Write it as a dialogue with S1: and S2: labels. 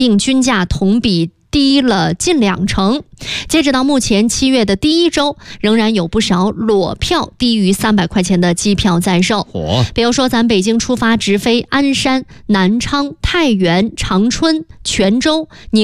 S1: 应均价同比低了近2成。截止到目前7月的第1周，仍然有不少裸票低于300块钱的机票在售。比如说咱北京出发直飞鞍山、南昌、太原、长春、泉州、